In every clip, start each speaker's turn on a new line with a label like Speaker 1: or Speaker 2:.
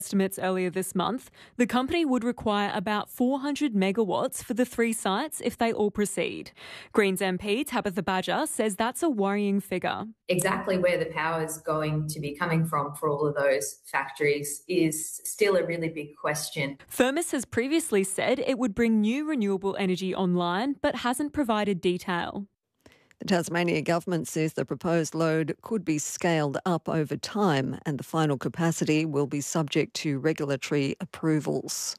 Speaker 1: Estimates earlier this month, the company would require about 400 megawatts for the 3 sites if they all proceed. Greens MP Tabitha Badger says that's a worrying figure.
Speaker 2: Exactly where the power is going to be coming from for all of those factories is still a really big question.
Speaker 1: Firmus has previously said it would bring new renewable energy online, but hasn't provided detail.
Speaker 3: The Tasmania government says the proposed load could be scaled up over time and the final capacity will be subject to regulatory approvals.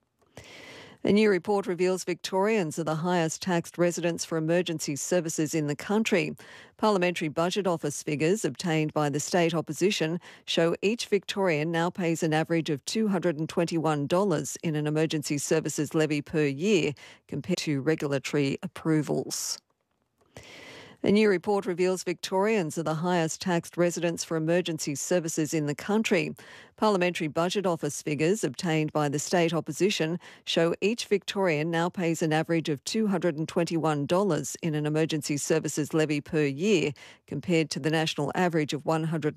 Speaker 3: A new report reveals Victorians are the highest taxed residents for emergency services in the country. Parliamentary Budget Office figures obtained by the state opposition show each Victorian now pays an average of $221 in an emergency services levy per year compared to regulatory approvals. A new report reveals Victorians are the highest taxed residents for emergency services in the country. Parliamentary Budget Office figures obtained by the state opposition show each Victorian now pays an average of $221 in an emergency services levy per year compared to the national average of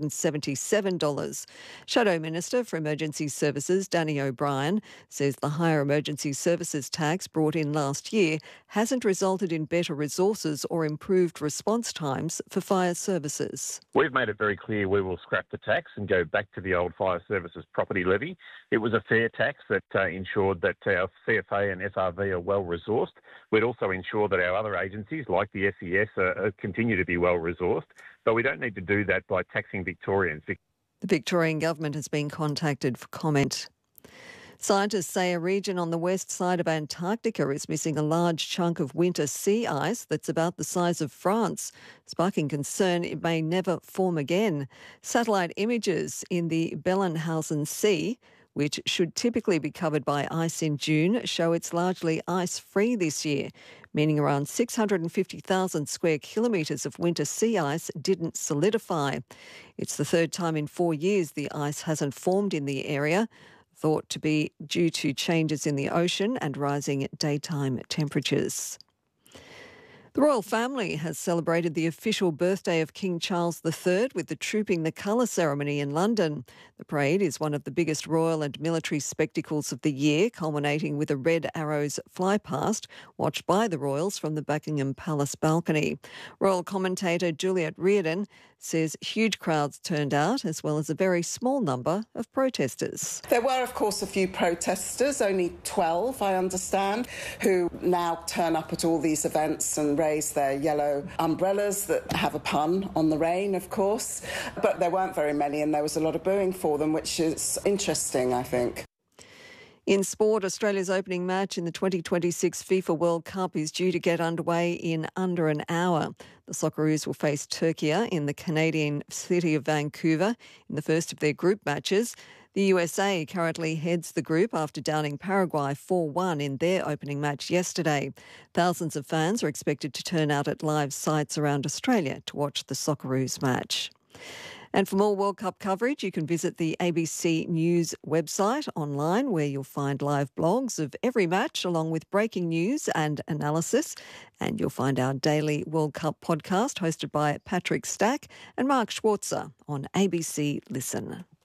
Speaker 3: $177. Shadow Minister for Emergency Services Danny O'Brien says the higher emergency services tax brought in last year hasn't resulted in better resources or improved response times for fire services.
Speaker 4: We've made it very clear we will scrap the tax and go back to the old fire services property levy. It was a fair tax that ensured that our CFA and FRV are well resourced. We'd also ensure that our other agencies like the SES continue to be well resourced, but we don't need to do that by taxing Victorians.
Speaker 3: The Victorian government has been contacted for comment. Scientists say a region on the west side of Antarctica is missing a large chunk of winter sea ice that's about the size of France, sparking concern it may never form again. Satellite images in the Bellenhausen Sea, which should typically be covered by ice in June, show it's largely ice-free this year, meaning around 650,000 square kilometres of winter sea ice didn't solidify. It's the third time in 4 years the ice hasn't formed in the area, thought to be due to changes in the ocean and rising daytime temperatures. The royal family has celebrated the official birthday of King Charles III with the Trooping the Colour ceremony in London. The parade is one of the biggest royal and military spectacles of the year, culminating with a Red Arrows flypast watched by the royals from the Buckingham Palace balcony. Royal commentator Juliet Reardon says huge crowds turned out, as well as a very small number of protesters.
Speaker 5: There were, of course, a few protesters, only 12, I understand, who now turn up at all these events and raise their yellow umbrellas that have a pun on the rain, of course. But there weren't very many, and there was a lot of booing for them, which is interesting, I think.
Speaker 3: In sport, Australia's opening match in the 2026 FIFA World Cup is due to get underway in under an hour. The Socceroos will face Turkey in the Canadian city of Vancouver in the first of their group matches. The USA currently heads the group after downing Paraguay 4-1 in their opening match yesterday. Thousands of fans are expected to turn out at live sites around Australia to watch the Socceroos match. And for more World Cup coverage, you can visit the ABC News website online, where you'll find live blogs of every match along with breaking news and analysis. And you'll find our daily World Cup podcast hosted by Patrick Stack and Mark Schwarzer on ABC Listen.